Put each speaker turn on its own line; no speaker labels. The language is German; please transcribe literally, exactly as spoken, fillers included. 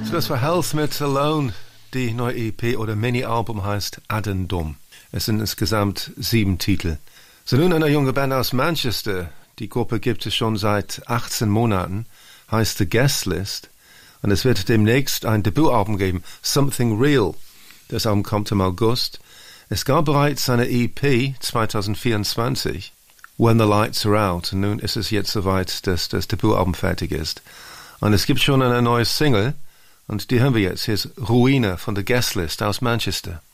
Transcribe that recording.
So, das war Health mit Alone. Die neue E P oder Mini-Album heißt Addendum. Es sind insgesamt sieben Titel. So, nun eine junge Band aus Manchester. Die Gruppe gibt es schon seit achtzehn Monaten, heißt The Guest List. Und es wird demnächst ein Debütalbum geben, Something Real. Das Album kommt im August. Es gab bereits eine E P zwanzig vierundzwanzig, When the Lights Are Out. Und nun ist es jetzt soweit, dass das Debütalbum fertig ist. Und es gibt schon eine neue Single. Und die hören wir jetzt. Hier ist Ruine von The Guest List aus Manchester.